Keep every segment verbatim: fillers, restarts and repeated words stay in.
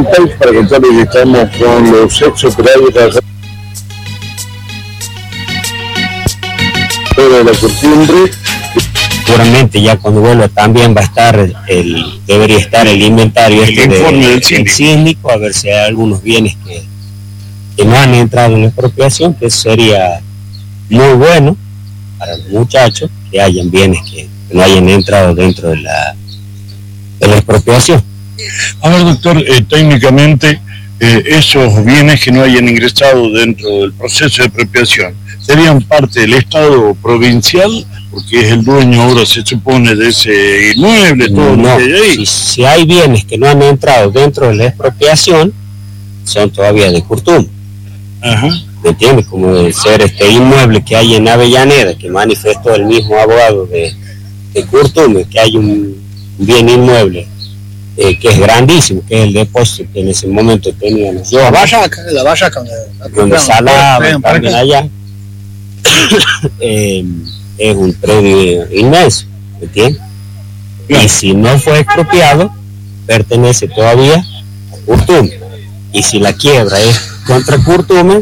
país para contarles que estamos con los ex operarios de la costumbre. Seguramente ya cuando vuelva también va a estar el, debería estar el inventario el este informe de, del síndico. síndico, a ver si hay algunos bienes que, que no han entrado en la expropiación, que sería muy bueno para los muchachos que hayan bienes que, que no hayan entrado dentro de la, de la expropiación. A ver, doctor, eh, técnicamente eh, esos bienes que no hayan ingresado dentro del proceso de expropiación serían parte del Estado provincial, porque es el dueño ahora, se supone, de ese inmueble, todo No, lo que hay ahí. si, si hay bienes que no han entrado dentro de la expropiación, son todavía de Curtum. Ajá. ¿Me entiendes? Como de ser este inmueble que hay en Avellaneda, que manifestó el mismo abogado de, de Curtum, que hay un bien inmueble eh, que es grandísimo, que es el depósito que en ese momento teníamos. La valla acá, la valla acá donde, donde Salaba, también allá. eh, es un predio inmenso, ¿me entiendes? Y si no fue expropiado, pertenece todavía a Curtum. Y si la quiebra es contra Curtum,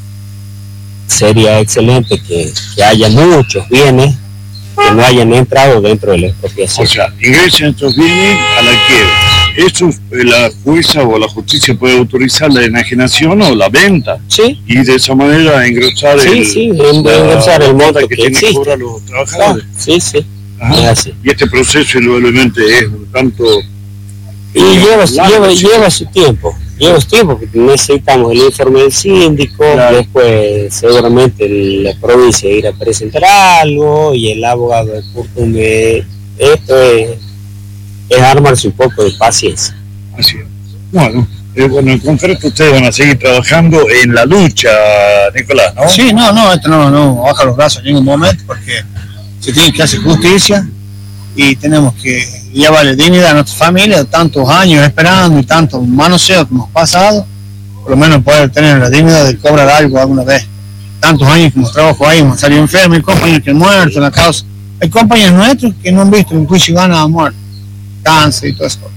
sería excelente que, que haya muchos bienes que no hayan entrado dentro de la expropiación. O sea, ingresen estos bienes a la quiebra. Eso eh, la jueza o la justicia puede autorizar la enajenación o la venta. Sí. Y de esa manera engrosar sí, el, sí, engrosar el monto que, que tienen existe. que cobrar los trabajadores. Ah, sí, sí. Ajá. Es así. Y este proceso indudablemente es un tanto... Y lleva, largo, lleva, sí. lleva su tiempo, lleva su tiempo, porque necesitamos el informe del síndico, Claro. después seguramente la provincia irá a presentar algo, y el abogado de Curtum, de esto es, es armarse un poco de paciencia. Así es. Bueno, eh, bueno, en concreto ustedes van a seguir trabajando en la lucha, Nicolás, ¿no? Sí, no, no, esto no, no baja los brazos en ningún momento porque se tiene que hacer justicia y tenemos que llevarle dignidad a nuestra familia, tantos años esperando y tantos manoseos que hemos pasado, por lo menos poder tener la dignidad de cobrar algo alguna vez. Tantos años que hemos trabajado ahí, hemos salido enfermos, hay compañeros que han muerto en la causa, hay compañeros nuestros que no han visto un juicio gana a muerte, cáncer y todo eso.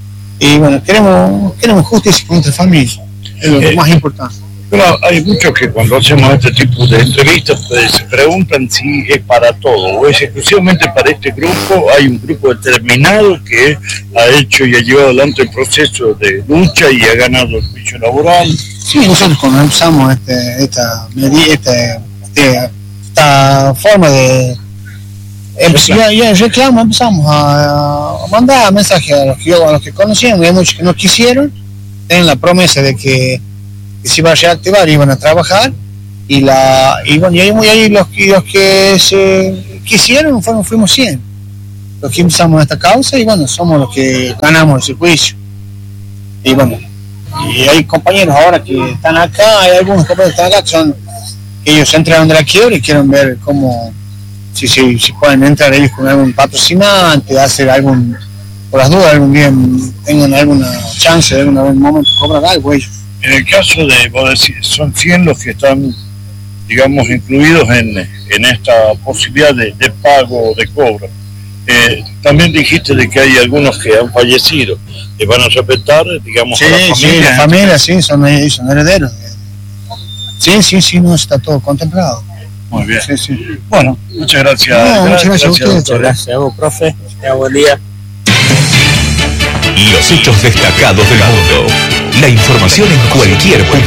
Y bueno, queremos, queremos justicia con nuestra familia, es lo Eh, más importante. Pero hay muchos que cuando hacemos este tipo de entrevistas pues, se preguntan si es para todo o es exclusivamente para este grupo. Hay un grupo determinado que ha hecho y ha llevado adelante el proceso de lucha y ha ganado el juicio laboral. Sí, nosotros cuando empezamos este, esta, medi- este, este, esta forma de empezar, ya, ya reclamo, empezamos a, a mandar mensajes a los que, a los que conocían, hay muchos que no quisieron, tienen la promesa de que, que se iba a reactivar, iban a trabajar, y la y bueno, y ahí, y ahí los, y los que se quisieron fueron, fuimos cien, los que empezamos esta causa, y bueno, somos los que ganamos ese juicio. Y bueno, y hay compañeros ahora que están acá, hay algunos compañeros que están acá que son, que ellos se entraron de la quiebra y quieren ver cómo, si, si, si pueden entrar ellos con algún patrocinante, hacer algún, por las dudas, algún bien, tengan alguna chance de en algún momento cobrar algo ellos. En el caso de, vos decís, son cien los que están, digamos, incluidos en, en esta posibilidad de, de pago o de cobro. Eh, también dijiste de que hay algunos que han fallecido, que van a respetar, digamos, Sí, a la sí, familia. la familia, sí, son, ellos son herederos. Sí, sí, sí, no, está todo contemplado. Muy bien. Sí, sí. Bueno, muchas gracias. No, muchas gracias a ustedes. doctor. Gracias a vos, profe. Tenga buen día. Los hechos destacados del mundo. La información en cualquier punto.